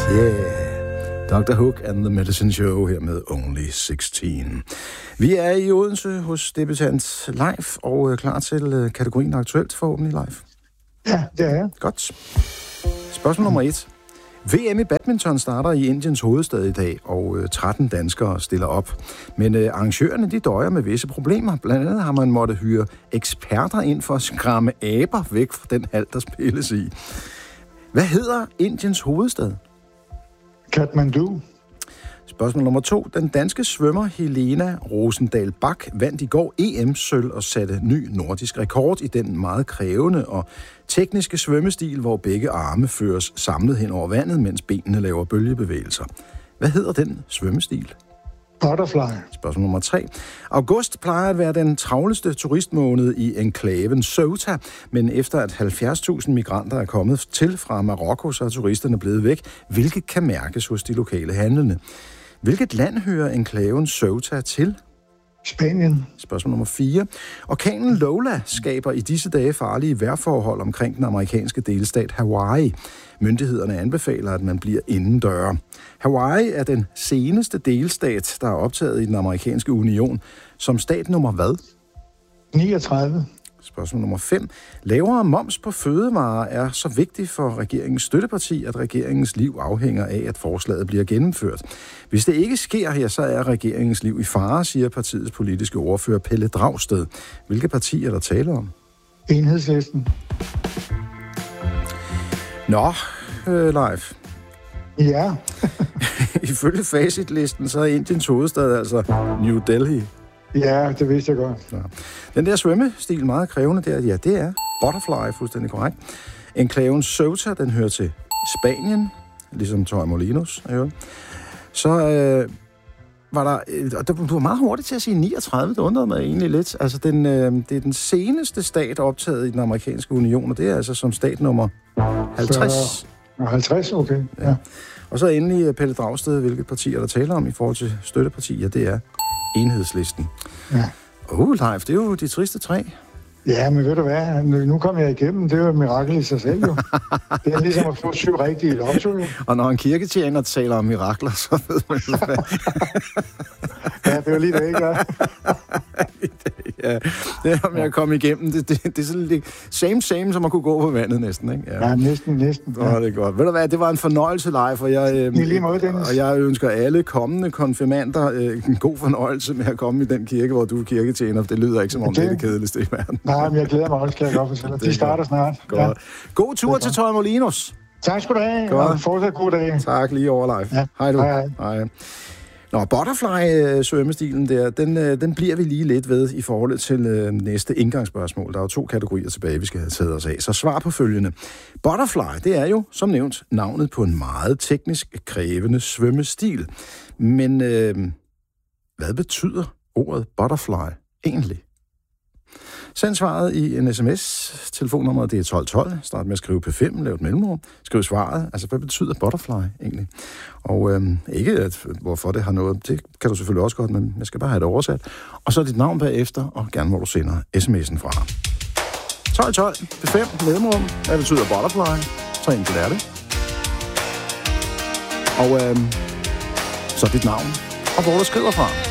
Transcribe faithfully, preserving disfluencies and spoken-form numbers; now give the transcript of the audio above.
Yeah. doktor Hook and the Medicine Show her med Only seksten. Vi er i Odense hos debutant Leif og er klar til kategorien aktuelt forhåbentlig, Leif. Ja, det er jeg. Godt. Spørgsmål nummer et. V M i badminton starter i Indiens hovedstad i dag, og tretten danskere stiller op. Men øh, arrangørerne de døjer med visse problemer. Blandt andet har man måttet hyre eksperter ind for at skræmme aber væk fra den hal, der spilles i. Hvad hedder Indiens hovedstad? Kathmandu. Spørgsmål nummer to. Den danske svømmer Helena Rosendal Bach vandt i går E M-sølv og satte ny nordisk rekord i den meget krævende og tekniske svømmestil, hvor begge arme føres samlet hen over vandet, mens benene laver bølgebevægelser. Hvad hedder den svømmestil? Butterfly. Spørgsmål nummer tre. August plejer at være den travleste turistmåned i enklaven Ceuta, men efter at halvfjerds tusind migranter er kommet til fra Marokko, så er turisterne blevet væk, hvilket kan mærkes hos de lokale handlende. Hvilket land hører enklaven Ceuta til? Spanien. Spørgsmål nummer fire. Orkanen Lola skaber i disse dage farlige vejrforhold omkring den amerikanske delstat Hawaii. Myndighederne anbefaler, at man bliver indendøre. Hawaii er den seneste delstat, der er optaget i den amerikanske union. Som stat nummer hvad? niogtredive. Spørgsmål nummer fem. Lavere moms på fødevarer er så vigtigt for regeringens støtteparti, at regeringens liv afhænger af, at forslaget bliver gennemført. Hvis det ikke sker her, så er regeringens liv i fare, siger partiets politiske ordfører Pelle Dragsted. Hvilke partier er der tale om? Enhedslisten. Nå, øh, Leif. Ja. Ifølge facitlisten, så er Indiens hovedstad altså New Delhi. Ja, det vidste jeg godt. Ja. Den der svømmestil, meget krævende der, ja, det er Butterfly, fuldstændig korrekt. Enklaven Ceuta, den hører til Spanien, ligesom Torremolinos. Så øh, var der, øh, og du var meget hurtigt til at sige niogtredive, det undrede mig egentlig lidt. Altså, den, øh, det er den seneste stat optaget i den amerikanske union, og det er altså som stat nummer halvtreds. halvtreds, okay. Ja. Ja. Og så endelig Pelle Dragsted, hvilket parti er der taler om i forhold til støtteparti, ja, det er Enhedslisten. Ja. Åh, oh, Leif, det er jo de triste tre. Ja, men ved du hvad? Nu kom jeg igennem. Det er jo et mirakel i sig selv, jo. Det er ligesom at få syv rigtige lotto, jo. Og når en kirketjener taler om mirakler, så ved man jo, hvad. Ja, det var lige det, ikke? Ja. Ja, det er med at komme igennem. Det, det, det er sådan lidt same, same, som at kunne gå på vandet næsten, ikke? Ja, ja næsten, næsten. Ja. Åh, det er godt. Ved du hvad, det var en fornøjelse, Leif, og jeg, øh, lige måde, Dennis. og jeg ønsker alle kommende konfirmander øh, en god fornøjelse med at komme i den kirke, hvor du er kirketjener. Det lyder ikke som om okay. Det er det kedeligste i verden. Nej, men jeg glæder mig også, kan jeg godt fortælle. De starter snart. Ja. God tur til Torremolinos. Tak skal du have, godt. Og fortsat god dag. Tak lige over, Leif. Ja. Hej du. Hej, hej. Hej. Nå, Butterfly-svømmestilen der, den, den bliver vi lige lidt ved i forhold til øh, næste indgangsspørgsmål. Der er jo to kategorier tilbage, vi skal have taget os af. Så svar på følgende. Butterfly, det er jo, som nævnt, navnet på en meget teknisk krævende svømmestil. Men øh, hvad betyder ordet butterfly egentlig? Send svaret i en sms. Telefonnummeret det er tolv tolv. Start med at skrive P fem, lav et mellemrum. Skriv svaret. Altså, hvad betyder butterfly egentlig? Og øhm, ikke, at, hvorfor det har noget. Det kan du selvfølgelig også godt, men jeg skal bare have det oversat. Og så dit navn bagefter, og gerne hvor du sender sms'en fra. tolv tolv, P fem, mellemrum. Hvad betyder butterfly? Så enkelt er det. Og øhm, så dit navn, og hvor du skriver fra.